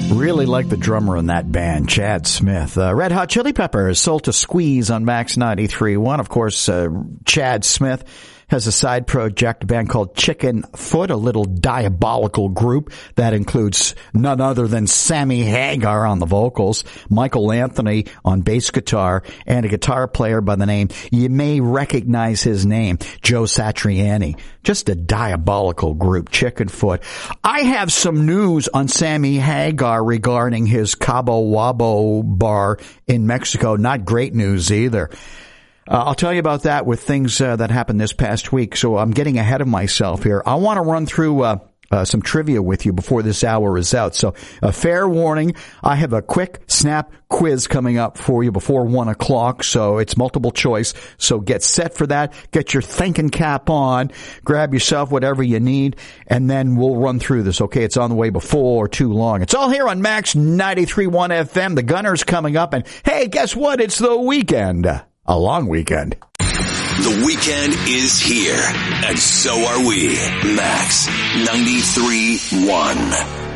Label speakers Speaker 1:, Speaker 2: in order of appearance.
Speaker 1: Really like the drummer in that band, Chad Smith. Red Hot Chili Peppers sold to Squeeze on Max 93.1. Of course, Chad Smith has a side project, a band called Chicken Foot, a little diabolical group that includes none other than Sammy Hagar on the vocals, Michael Anthony on bass guitar, and a guitar player by the name, you may recognize his name, Joe Satriani. Just a diabolical group, Chicken Foot. I have some news on Sammy Hagar regarding his Cabo Wabo bar in Mexico. Not great news either. I'll tell you about that with things that happened this past week, so I'm getting ahead of myself here. I want to run through some trivia with you before this hour is out. So a fair warning, I have a quick snap quiz coming up for you before 1 o'clock, so it's multiple choice. So get set for that, get your thinking cap on, grab yourself whatever you need, and then we'll run through this, okay? It's on the way before too long. It's all here on Max 93.1 FM. The Gunner's coming up, and hey, guess what? It's the weekend. A long weekend.
Speaker 2: The weekend is here, and so are we. Max 93.1.